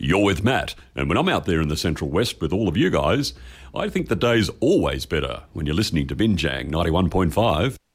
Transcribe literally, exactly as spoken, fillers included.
You're with Matt, and when I'm out there in the Central West with all of you guys, I think the day's always better when you're listening to Binjang ninety-one point five.